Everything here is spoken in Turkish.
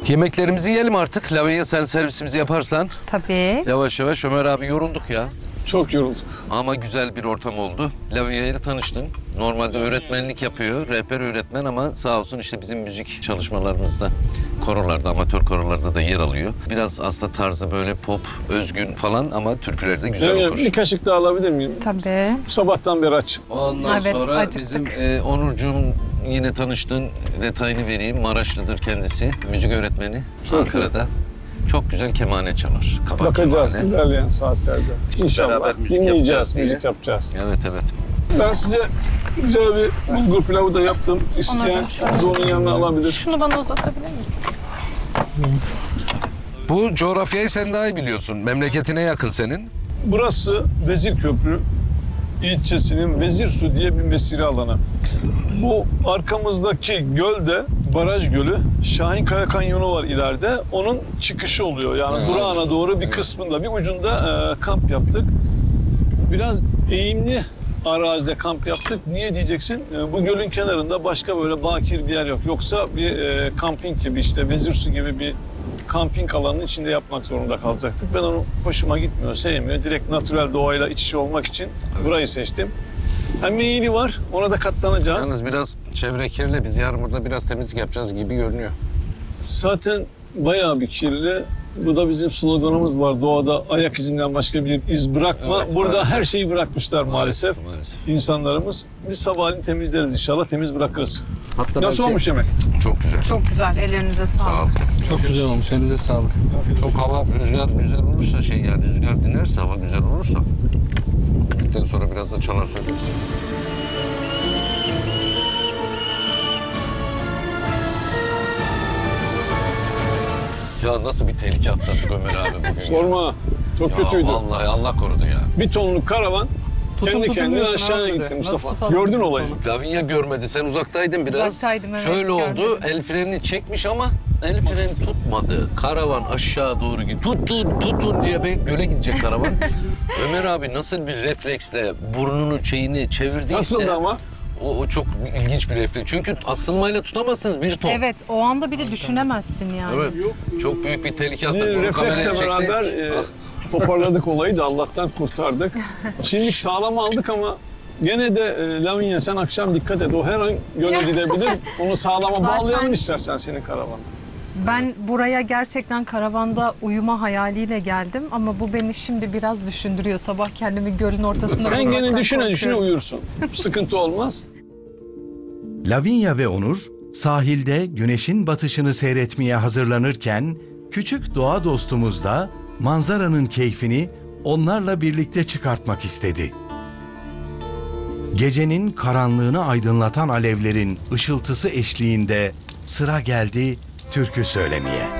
Yemeklerimizi yiyelim artık. Lavinia, sen servisimizi yaparsan. Tabii. Yavaş yavaş. Ömer abi, yorulduk ya. Çok yorulduk. Ama güzel bir ortam oldu. Lavinia ile tanıştın. Normalde öğretmenlik yapıyor. Rehber öğretmen ama sağ olsun işte bizim müzik çalışmalarımızda, korolarda, amatör korolarda da yer alıyor. Biraz aslında tarzı böyle pop, özgün falan ama türküleri de güzel okur. Bir kaşık daha alabilir miyim? Tabii. Sabahtan beri aç. Ondan Evet, sonra acıktık. bizim Onurcuğum, yine tanıştığın detayını vereyim. Maraşlıdır kendisi. Müzik öğretmeni Ankara'da. Çok güzel kemane çalar. Kabak Bakacağız kemane. ilerleyen saatlerde. İnşallah Beraber müzik dinleyeceğiz, yapacağız diye. müzik yapacağız. Evet, evet. Ben size güzel bir bulgur pilavı da yaptım. İsteyen şöyle. onun yanına alabilir. Şunu bana uzatabilir misin? Bu coğrafyayı sen daha iyi biliyorsun. Memleketine yakın senin. Burası Vezirköprü ilçesinin Vezirsu diye bir mesire alanı. Bu arkamızdaki göl de Baraj Gölü. Şahinkaya Kanyonu var ileride. Onun çıkışı oluyor. Yani Evet. Burağan'a doğru bir kısmında, bir ucunda kamp yaptık. Biraz eğimli arazide kamp yaptık. Niye diyeceksin? Bu gölün kenarında başka böyle bakir bir yer yok. Yoksa bir kamping gibi, işte Vezirsu gibi bir kamping alanının içinde yapmak zorunda kalacaktık. Ben onu hoşuma gitmiyor, sevmiyor. Direkt natürel doğayla iç içe olmak için burayı seçtim. Hem meyili var, ona da katlanacağız. Yalnız biraz çevre kirli. Biz yarın burada biraz temizlik yapacağız gibi görünüyor. Zaten bayağı bir kirli. Bu da bizim sloganımız var. Doğada ayak izinden başka bir iz bırakma. Evet, Burada maalesef. her şeyi bırakmışlar maalesef. Maalesef. İnsanlarımız. Biz sabahleyin temizleriz inşallah. Temiz bırakırız. Hatta Nasıl belki- olmuş yemek? Çok güzel. Çok güzel. Ellerinize Sağ ol. sağlık. Çok güzel olmuş. Elinize sağlık. Çok hava, rüzgar güzel olursa yani rüzgar dinlerse, hava güzel olursa bittikten sonra biraz da çalar söyleriz. Ya nasıl bir tehlike atlattık Ömer abi bugün ya. Sorma. Çok Ya kötüydü. vallahi Allah korudu ya. Bir tonluk karavan kendi kendine tutamıyorsun aşağıya abi gitti de. Mustafa. Nasıl tutalım? Gördün olayı. Lavinia görmedi. Sen uzaktaydın biraz. Uzaktaydım, evet, Şöyle oldu. görmedim. El frenini çekmiş ama el freni tutmadı. Karavan aşağı doğru gidiyor. Tutun diye göle gidecek karavan. Ömer abi nasıl bir refleksle burnunu çevirdiyse. Nasıldı ama? O çok ilginç bir refleks. Çünkü asılmayla tutamazsınız bir ton. Evet, o anda bile düşünemezsin yani. Evet. Çok büyük bir tehlike attık. Bir Bunu refleksle kameraya çekseydik. beraber toparladık olayı da Allah'tan kurtardık. Şimdilik sağlam aldık ama gene de Lavinia sen akşam dikkat et. O her an göle gidebilir. Onu sağlama Zaten- bağlayalım istersen senin karavanı. Ben buraya gerçekten karavanda uyuma hayaliyle geldim ama bu beni şimdi biraz düşündürüyor. Sabah kendimi gölün ortasında Sen gene bulmaktan düşüne korkuyorum. uyursun. Sıkıntı olmaz. Lavinia ve Onur sahilde güneşin batışını seyretmeye hazırlanırken küçük doğa dostumuz da manzaranın keyfini onlarla birlikte çıkartmak istedi. Gecenin karanlığını aydınlatan alevlerin ışıltısı eşliğinde sıra geldi türkü söylemeye.